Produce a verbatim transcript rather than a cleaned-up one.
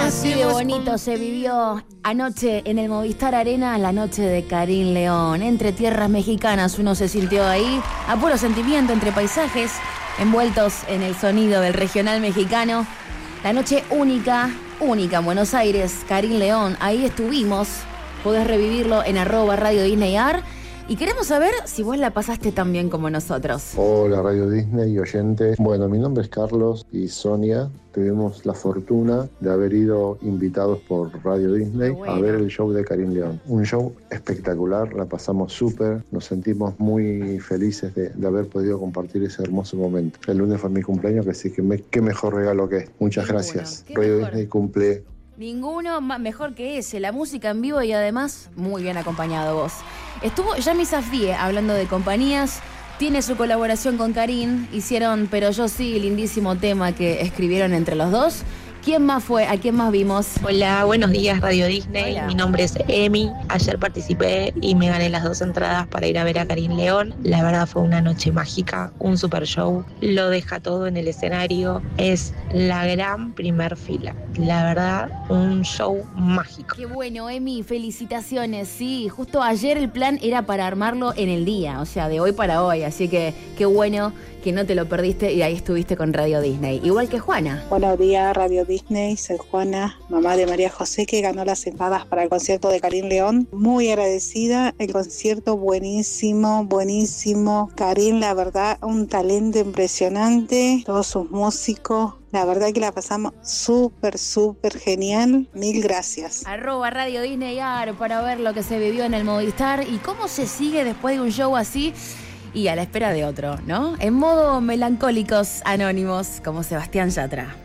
Así de bonito se vivió anoche en el Movistar Arena, la noche de Karin León. Entre tierras mexicanas uno se sintió ahí, a puro sentimiento, entre paisajes envueltos en el sonido del regional mexicano. La noche única, única en Buenos Aires, Karin León, ahí estuvimos. Podés revivirlo en arroba Radio Disney A R. Y queremos saber si vos la pasaste tan bien como nosotros. Hola Radio Disney y oyentes. Bueno, mi nombre es Carlos y Sonia. Tuvimos la fortuna de haber ido invitados por Radio Disney bueno. a ver el show de Karin León. Un show espectacular, la pasamos súper, nos sentimos muy felices de, de haber podido compartir ese hermoso momento. El lunes fue mi cumpleaños, que sí, que me, qué mejor regalo que es. Muchas qué gracias. Bueno, Radio mejor. Disney cumple. Ninguno mejor que ese, la música en vivo y además muy bien acompañado vos. Estuvo Yami Safdie hablando de compañías, tiene su colaboración con Karin, hicieron Pero Yo Sí, lindísimo tema que escribieron entre los dos. ¿Quién más fue? ¿A quién más vimos? Hola, buenos días Radio Disney. Hola. Mi nombre es Emi. Ayer participé y me gané las dos entradas para ir a ver a Karin León. La verdad fue una noche mágica, un super show. Lo deja todo en el escenario. Es la gran primer fila. La verdad, un show mágico. Qué bueno, Emi, felicitaciones. Sí, justo ayer el plan era para armarlo en el día, o sea, de hoy para hoy. Así que qué bueno que no te lo perdiste y ahí estuviste con Radio Disney. Igual que Juana. Buenos días, Radio Disney. Soy Juana, mamá de María José, que ganó las entradas para el concierto de Karin León. Muy agradecida. El concierto buenísimo, buenísimo. Karin, la verdad, un talento impresionante. Todos sus músicos. La verdad que la pasamos súper, súper genial. Mil gracias. Arroba Radio Disney A R para ver lo que se vivió en el Movistar y cómo se sigue después de un show así y a la espera de otro, ¿no? En modo melancólicos anónimos como Sebastián Yatra.